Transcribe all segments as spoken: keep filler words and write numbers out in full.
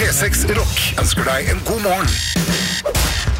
P seks Rock ønsker deg en god morgen.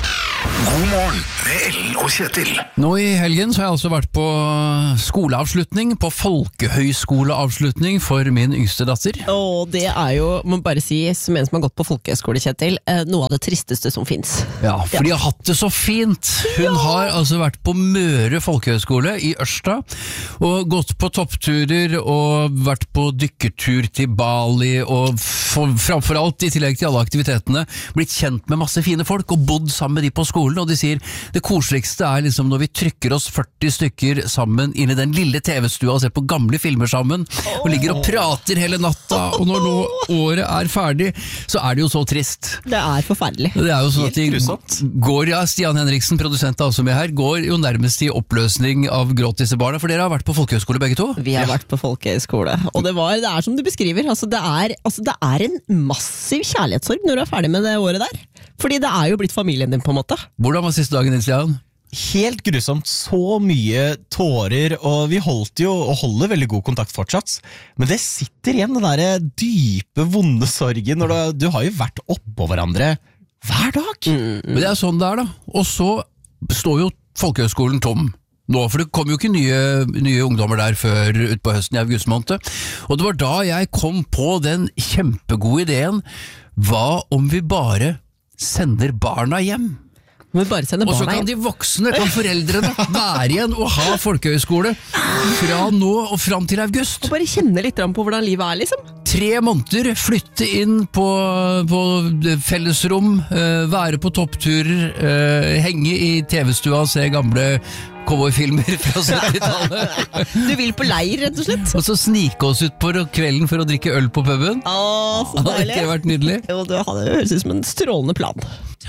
God morgen med Ellen og Kjetil. Nå i helgen så har jeg altså vært på skoleavslutning, på folkehøyskoleavslutning for min yngste datter. Og det er jo, må bare si, som en som har gått på folkehøyskole, Kjetil, noe av det tristeste som finnes. Ja, for de har hatt det så fint. Hun ja. har altså vært på Møre folkehøyskole i Ørsta, og gått på toppturer, og vært på dykkertur til Bali, og for, framfor alt, i tillegg til alle aktivitetene, blitt kjent med masse fine folk, og bodd sammen med de på skolen. Og de sier, det koseligste er liksom når vi trykker oss førti stykker sammen inn i den lille tv-stua og ser på gamle filmer sammen, og ligger og prater hele natta, og når nå året er ferdig, så er det jo så trist. Det er forferdelig. Det er jo sånn at de går, ja, Stian Henriksen, produsent altså med her, går jo nærmest i oppløsning av gråt disse barna, for dere har vært på folkehøyskole begge to? Vi har ja. vært på folkehøyskole, og det, var, det er som du beskriver, altså det, er, altså det er en massiv kjærlighetssorg når du er ferdig med det året der, fordi det er jo blitt familien din på en måte. Hvordan var siste dagen din, Stian? Helt grusomt, så mye tårer, og vi holdt jo og holder veldig god kontakt fortsatt, men det sitter igjen den der dype, vonde sorgen, når du, du har jo vært oppå hverandre hver dag. Mm. Men det er sånn det er da, og så står jo folkehøyskolen tom nå, for det kom jo ikke nye, nye ungdommer der før ut på høsten i august måned, og det var da jeg kom på den kjempegode ideen, hva om vi bare sender barna hjem? Men bare sende og så barna kan de voksne, kan foreldrene være igjen og ha folkehøyskole fra nå og fram til august. Og bare kjenne litt på hvordan livet er, liksom. Tre måneder, flytte inn på, på fellesrom, uh, være på toppturer, uh, henge i tv-stua, se gamle cowboyfilmer fra syttitallet. Du vil på leir, rett og slett? Og så snike oss ut på kvelden for å drikke øl på puben. Åh, så deilig. Hadde ikke vært nydelig? Jo, det høres ut som en strålende plan.